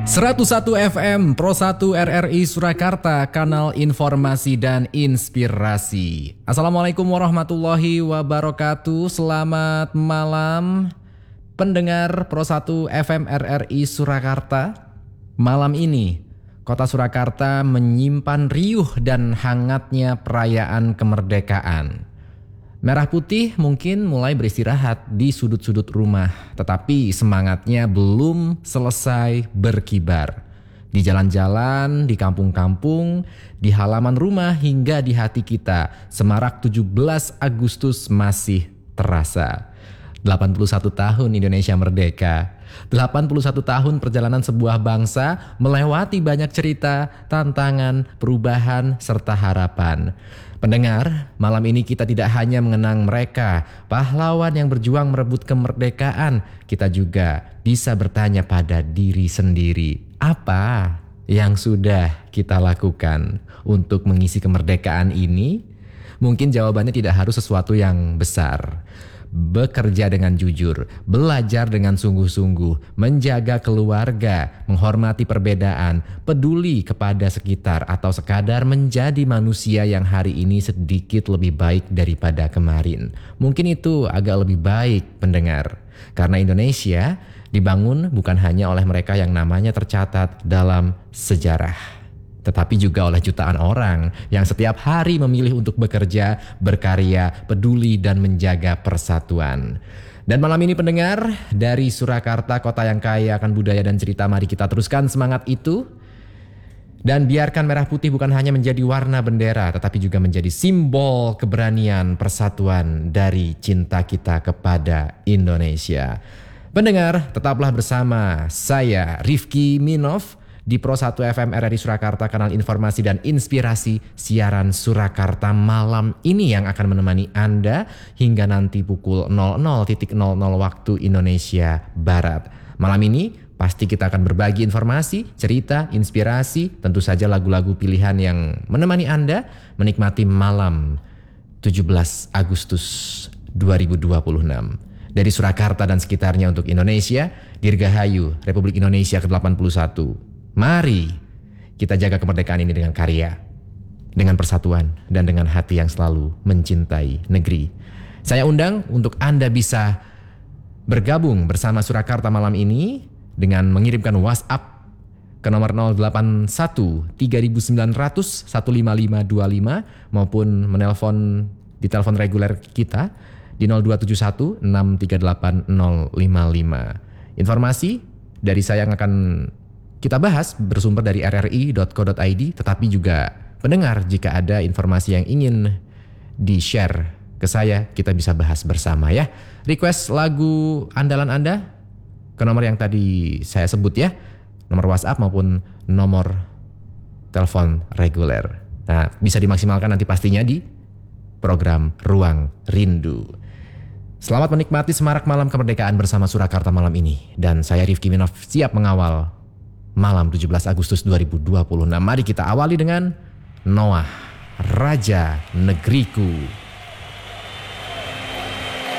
101 FM Pro 1 RRI Surakarta, kanal informasi dan inspirasi. Assalamualaikum warahmatullahi wabarakatuh. Selamat malam pendengar Pro 1 FM RRI Surakarta. Malam ini Kota Surakarta menyimpan riuh dan hangatnya perayaan kemerdekaan. Merah putih mungkin mulai beristirahat di sudut-sudut rumah, tetapi semangatnya belum selesai berkibar. Di jalan-jalan, di kampung-kampung, di halaman rumah hingga di hati kita, semarak 17 Agustus masih terasa. 81 tahun Indonesia merdeka. 81 tahun perjalanan sebuah bangsa melewati banyak cerita, tantangan, perubahan, serta harapan. Pendengar, malam ini kita tidak hanya mengenang mereka, pahlawan yang berjuang merebut kemerdekaan. Kita juga bisa bertanya pada diri sendiri, apa yang sudah kita lakukan untuk mengisi kemerdekaan ini? Mungkin jawabannya tidak harus sesuatu yang besar. Bekerja dengan jujur, belajar dengan sungguh-sungguh, menjaga keluarga, menghormati perbedaan, peduli kepada sekitar, atau sekadar menjadi manusia yang hari ini sedikit lebih baik daripada kemarin. Mungkin itu agak lebih baik, pendengar. Karena Indonesia dibangun bukan hanya oleh mereka yang namanya tercatat dalam sejarah, tetapi juga oleh jutaan orang yang setiap hari memilih untuk bekerja, berkarya, peduli, dan menjaga persatuan. Dan malam ini pendengar, dari Surakarta, kota yang kaya akan budaya dan cerita, mari kita teruskan semangat itu. Dan biarkan merah putih bukan hanya menjadi warna bendera, tetapi juga menjadi simbol keberanian persatuan dari cinta kita kepada Indonesia. Pendengar, tetaplah bersama saya, Rifki Minov, di Pro 1 FM RRI Surakarta, kanal informasi dan inspirasi. Siaran Surakarta malam ini yang akan menemani Anda hingga nanti pukul 00.00 waktu Indonesia Barat. Malam ini pasti kita akan berbagi informasi, cerita, inspirasi, tentu saja lagu-lagu pilihan yang menemani Anda menikmati malam 17 Agustus 2026. Dari Surakarta dan sekitarnya untuk Indonesia, Dirgahayu Republik Indonesia ke-81. Mari kita jaga kemerdekaan ini dengan karya, dengan persatuan, dan dengan hati yang selalu mencintai negeri. Saya undang untuk Anda bisa bergabung bersama Surakarta malam ini dengan mengirimkan WhatsApp ke nomor 081 3900 15525 maupun menelpon di telepon reguler kita di 0271 638 055. Informasi dari saya yang akan kita bahas bersumber dari rri.co.id, tetapi juga pendengar jika ada informasi yang ingin di-share ke saya, kita bisa bahas bersama ya. Request lagu andalan Anda ke nomor yang tadi saya sebut ya, nomor WhatsApp maupun nomor telepon reguler. Nah, bisa dimaksimalkan nanti pastinya di program Ruang Rindu. Selamat menikmati semarak malam kemerdekaan bersama Surakarta malam ini. Dan saya Rifki Minov siap mengawal malam 17 Agustus 2026. Mari kita awali dengan Noah, Raja Negeriku.